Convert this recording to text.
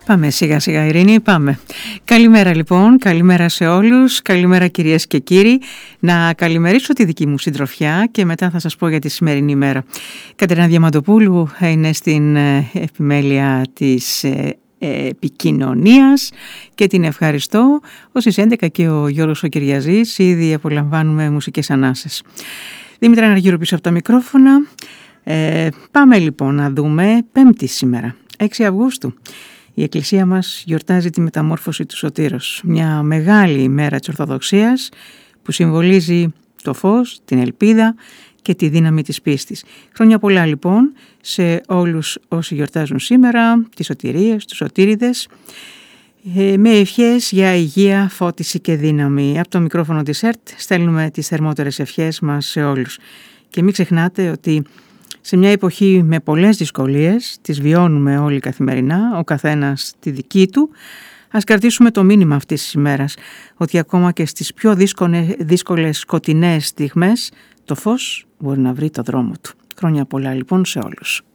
Πάμε σιγά σιγά, Ειρήνη, πάμε. Καλημέρα λοιπόν, καλημέρα σε όλους, καλημέρα κυρίες και κύριοι. Να καλημερίσω τη δική μου συντροφιά και μετά θα σας πω για τη σημερινή ημέρα. Κατερίνα Διαμαντοπούλου είναι στην επιμέλεια της επικοινωνίας και την ευχαριστώ. Ως τις 11 και ο Γιώργος ο Κυριαζής, ήδη απολαμβάνουμε μουσικές ανάσες. Δήμητρα Αναργύρου πίσω από τα μικρόφωνα. Πάμε λοιπόν να δούμε Πέμπτη σήμερα, 6 Αυγούστου. Η Εκκλησία μας γιορτάζει τη μεταμόρφωση του Σωτήρος, μια μεγάλη ημέρα της Ορθοδοξίας που συμβολίζει το φως, την ελπίδα και τη δύναμη της πίστης. Χρόνια πολλά λοιπόν σε όλους όσοι γιορτάζουν σήμερα, τις σωτηρίες, τους σωτήριδες, με ευχές για υγεία, φώτιση και δύναμη. Από το μικρόφωνο της ΕΡΤ στέλνουμε τις θερμότερες ευχές μας σε όλους. Και μην ξεχνάτε ότι σε μια εποχή με πολλές δυσκολίες, τις βιώνουμε όλοι καθημερινά, ο καθένας τη δική του, ας κρατήσουμε το μήνυμα αυτής της ημέρας, ότι ακόμα και στις πιο δύσκολες σκοτεινές στιγμές, το φως μπορεί να βρει το δρόμο του. Χρόνια πολλά λοιπόν σε όλους.